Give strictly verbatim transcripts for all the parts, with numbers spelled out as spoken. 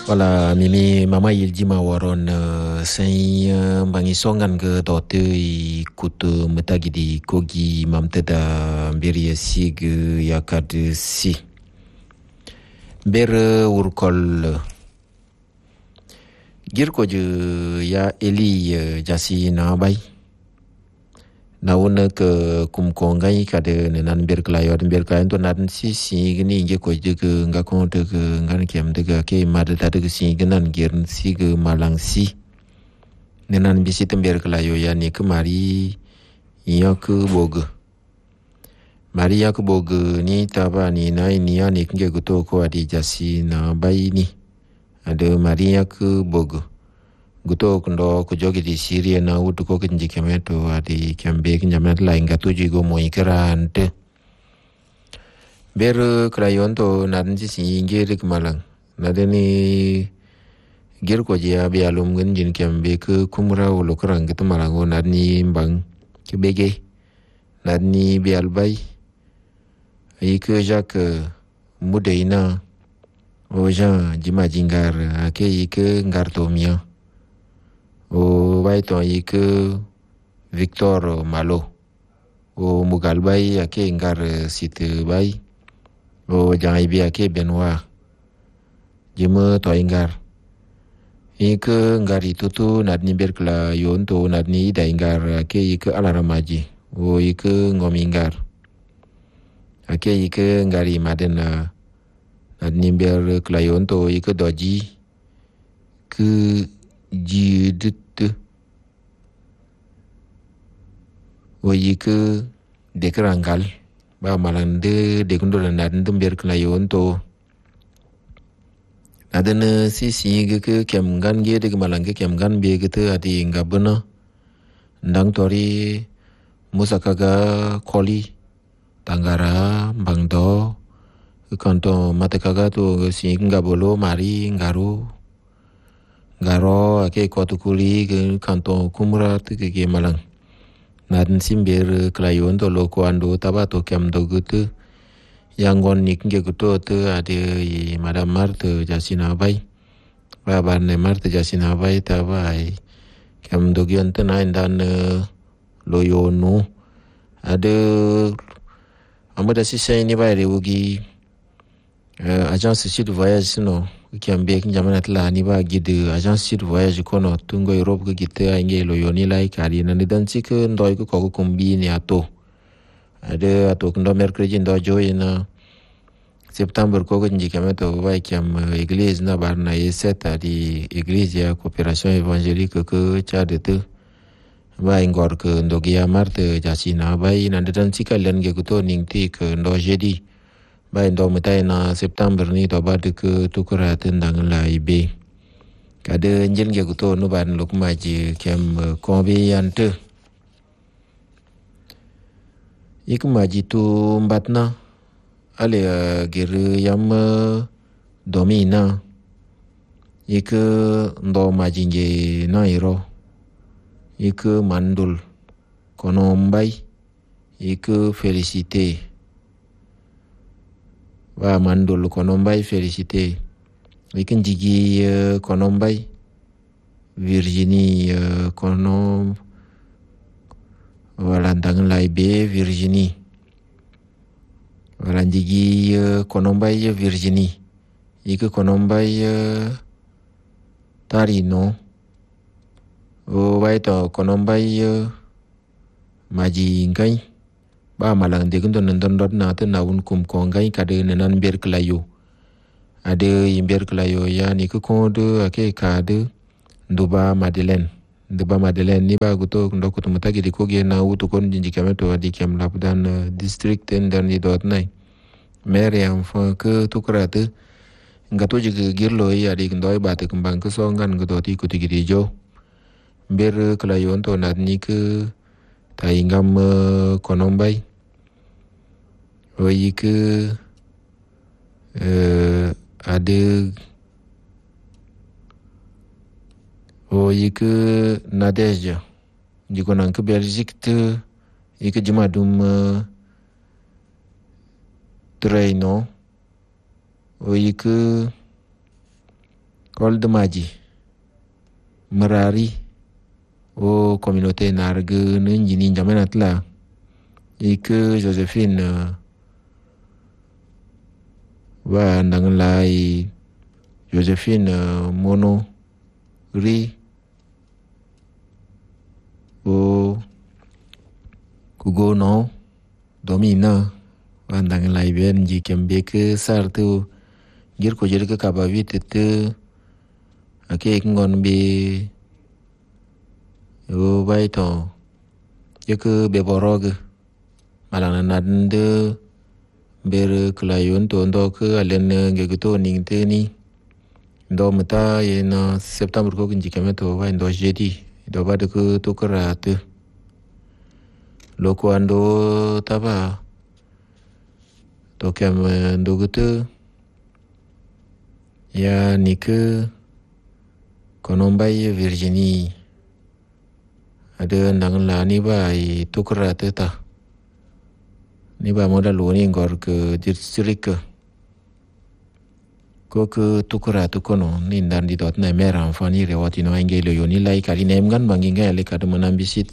Wala mimi mama yiljima waron uh, sai uh, bangi songan ke dote i kutu metagi di kogi mamteda mbiri sig yakad si ber urkol gir ko je ya eli uh, jasi na bai na wona ke kum ko ngai kade nan ber klayo ber klayo to nan si si gni nge ko je ke nga ko te ke ngan kem de ke ma de ta de si gnan ger si ge malang si nan bi si ber klayo ya ni ke mari ya ke bog mari ya ke bog ni ta ba ni na ni ya ni nge ko to ko adi jasi na bai ni ade mari ya ke bog guto kundo kujogi di Syria na utu ko kinji kemeto adi kembe kinjamet la inga tuji go mo ikrante ber krayon to nanji si ingere kmalang nadeni ger ko jia bi alum gen jin kembe ke kumra ulo krang gitu malango nadni mbang kebege nadni bi albai ike jak mudeina oja jima jingar ake ike ngartomia o bai to yike Victor Malo o mugal bai ake ngar site bai o jangai bi ake Benoit jeme to ngar yike ngar itu tu nadni berkla yonto nadni da ngar ake yike alaramaji o yike ngomi ngar ake yike ngari madena nadni berkla yonto yike doji ke jidit woyike dekrangal ba malande dekundola nadin ber klayon to adana si si ge ke kem gan ge de malange kem gan be ge te adi ngabuna ndang tori musakaga koli tangara bangdo kanto matekaga to si ngabolo mari ngaro garo ake kotukuli ke kanto kumra te ke malang nadin simber klayon to loko ando tabato kem dogutu yangon nik nge guto te ade i madam marte jasina bai baba ne marte jasina bai tabai kem dogyon te na indan loyono ade amada sisa ini bai rewugi agence sud voyage no kiambe kinjamanat la ni ba gide agence sud voyage kono tungo Europe ke gite ainge lo yoni lai kari na nidan sik ndoi ko ko kumbi ni ato ade ato ndo mercredi ndo joy na september ko nji kameto ba kiam église na barna yeset adi église ya coopération évangélique ke chadete ba ingor ke ndogia marte jasina ba ina nidan sik len ge kuto ningti ke ndo jeudi ba ndo metai na september ni to ba de ke tukura tendang la ibe kade njen ge kuto no ban lok maji kem konbe yante ik maji tu mbatna ale ger yam domina ik ndo maji nge na iro ik mandul kono mbai ik félicité wa mandul konombai félicité ikin jigi uh, konombai Virginie uh, konom wala ndang lai be Virginie wala jigi uh, konombai Virginie ik konombai uh, Tarino o waito konombai uh, maji ngai ba malang de gundo ndon dot na te na un kum ko ngai kade nan ber klayo ade yimber klayo ya ni ko ko de ake kade nduba Madeleine nduba Madeleine ni ba guto ndo ko tumata gi ko ge na uto kon jinji kameto adi kem lapdan uh, district ender ni dot nai mere am fa ke tukrate ngato ji girlo ya adi ndoi ba te kumbang ko so ngan gudo ti ko ti gi jo ber klayo to na ni ke taingam uh, konombai oyike uh, ade oyike Nadezhda jiko nan ke Belgique te ike jimadum uh, Treino oyike Old Maji Merari o communauté nargue n'injini jamenatla et que Joséphine va nang lai Joséphine mono ri o kugo no domina va nang lai ben ji kembe ke sartu gir ko jir ke kabavi tete ake ngon be o bai to yeke be borog malana nadde ber klayon to ndo ke alen ngeguto ning teni ndo mata yena septembre ko kinji kemeto bai ndo jeudi do bade ko to karate loko ando taba to kem ndo gutu ya nike konombai Virginie ada nang la ni bai to karate ta ni ba moda lo ni ngor ke district ko ke to karate kono ni ndan di dot na mera enfani rewati no engelo yo ni lai kali nem gan banginga ele kad manambisit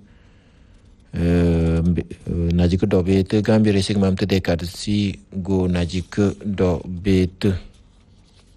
Uh, najik do bete gambi resik mam te dekat si go najik do bete